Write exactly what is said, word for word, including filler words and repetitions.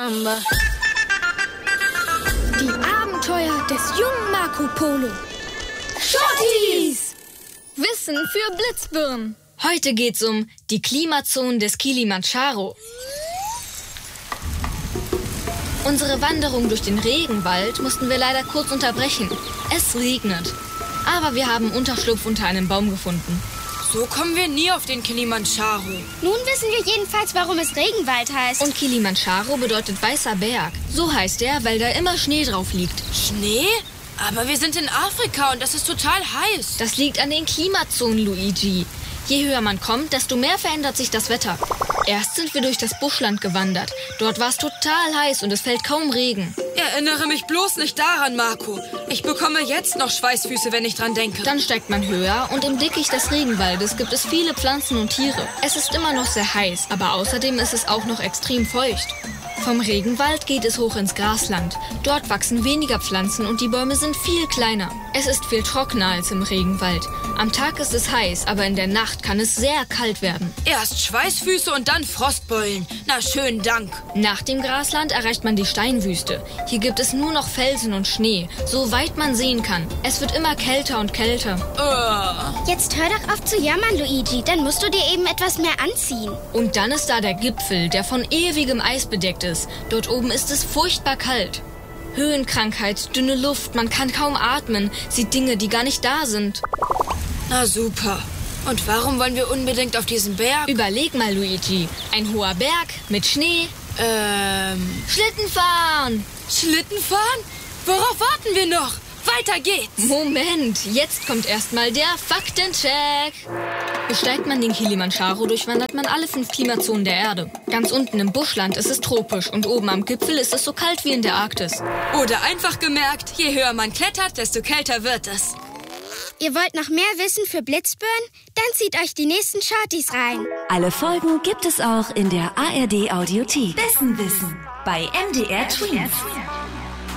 Samba. Die Abenteuer des jungen Marco Polo. Shorties! Wissen für Blitzbirnen. Heute geht's um die Klimazonen des Kilimandscharo. Unsere Wanderung durch den Regenwald mussten wir leider kurz unterbrechen. Es regnet. Aber wir haben Unterschlupf unter einem Baum gefunden. So kommen wir nie auf den Kilimandscharo. Nun wissen wir jedenfalls, warum es Regenwald heißt. Und Kilimandscharo bedeutet weißer Berg. So heißt er, weil da immer Schnee drauf liegt. Schnee? Aber wir sind in Afrika und das ist total heiß. Das liegt an den Klimazonen, Luigi. Je höher man kommt, desto mehr verändert sich das Wetter. Erst sind wir durch das Buschland gewandert. Dort war es total heiß und es fällt kaum Regen. Erinnere mich bloß nicht daran, Marco. Ich bekomme jetzt noch Schweißfüße, wenn ich dran denke. Dann steigt man höher und im Dickicht des Regenwaldes gibt es viele Pflanzen und Tiere. Es ist immer noch sehr heiß, aber außerdem ist es auch noch extrem feucht. Vom Regenwald geht es hoch ins Grasland. Dort wachsen weniger Pflanzen und die Bäume sind viel kleiner. Es ist viel trockener als im Regenwald. Am Tag ist es heiß, aber in der Nacht kann es sehr kalt werden. Erst Schweißfüße und dann Frostbeulen. Na, schönen Dank. Nach dem Grasland erreicht man die Steinwüste. Hier gibt es nur noch Felsen und Schnee, so weit man sehen kann. Es wird immer kälter und kälter. Uh. Jetzt hör doch auf zu jammern, Luigi. Dann musst du dir eben etwas mehr anziehen. Und dann ist da der Gipfel, der von ewigem Eis bedeckt ist. Dort oben ist es furchtbar kalt. Höhenkrankheit, dünne Luft, man kann kaum atmen, sieht Dinge, die gar nicht da sind. Na super. Und warum wollen wir unbedingt auf diesen Berg? Überleg mal, Luigi. Ein hoher Berg mit Schnee. Ähm... Schlitten fahren! Schlitten fahren? Worauf warten wir noch? Weiter geht's! Moment, jetzt kommt erstmal der Faktencheck. Besteigt man den Kilimandscharo, durchwandert man alle fünf Klimazonen der Erde. Ganz unten im Buschland ist es tropisch und oben am Gipfel ist es so kalt wie in der Arktis. Oder einfach gemerkt, je höher man klettert, desto kälter wird es. Ihr wollt noch mehr Wissen für Blitzbirnen? Dann zieht euch die nächsten Shorties rein. Alle Folgen gibt es auch in der A R D Audiothek. Dessen Wissen bei M D R Twins.